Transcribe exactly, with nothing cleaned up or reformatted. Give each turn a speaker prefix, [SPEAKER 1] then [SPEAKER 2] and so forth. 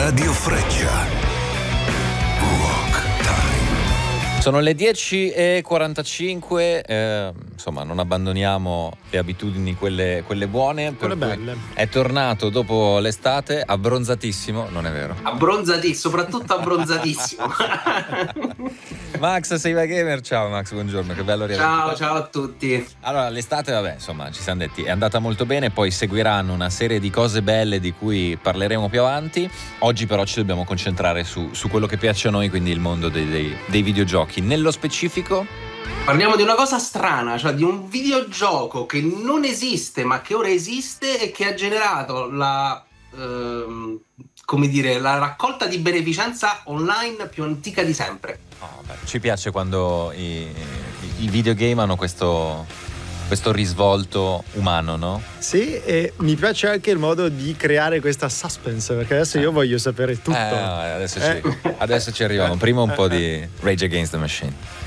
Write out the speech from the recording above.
[SPEAKER 1] Radio Freccia. Rock Time.
[SPEAKER 2] Sono le dieci e quarantacinque, eh, insomma non abbandoniamo le abitudini quelle, quelle buone, per
[SPEAKER 3] Quelle
[SPEAKER 2] cui
[SPEAKER 3] belle.
[SPEAKER 2] è tornato dopo l'estate abbronzatissimo, non è vero?
[SPEAKER 4] Abbronzatissimo, soprattutto abbronzatissimo.
[SPEAKER 2] Max Seiva Gamer, ciao Max, buongiorno, che bello riaverti.
[SPEAKER 4] Ciao, ciao a tutti.
[SPEAKER 2] Allora, l'estate, vabbè, insomma, ci siamo detti, è andata molto bene, poi seguiranno una serie di cose belle di cui parleremo più avanti. Oggi però ci dobbiamo concentrare su, su quello che piace a noi, quindi il mondo dei, dei, dei videogiochi. Nello specifico,
[SPEAKER 4] Parliamo di una cosa strana, cioè di un videogioco che non esiste, ma che ora esiste e che ha generato la, ehm, come dire, la raccolta di beneficenza online più antica di sempre.
[SPEAKER 2] oh, beh, ci piace quando i, i, i videogame hanno questo, questo risvolto umano, no?
[SPEAKER 3] Sì, e mi piace anche il modo di creare questa suspense, perché adesso io voglio sapere tutto.
[SPEAKER 2] Eh, adesso,
[SPEAKER 3] Eh.
[SPEAKER 2] ci, adesso ci arriviamo. Prima un po' di Rage Against the Machine.